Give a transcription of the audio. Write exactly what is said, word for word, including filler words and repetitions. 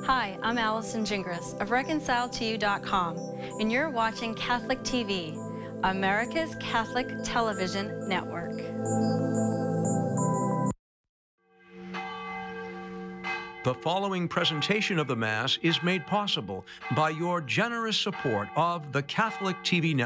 Hi, I'm Allison Gingras of reconcile to you dot com, and you're watching Catholic T V, America's Catholic Television Network. The following presentation of the Mass is made possible by your generous support of the Catholic T V Network.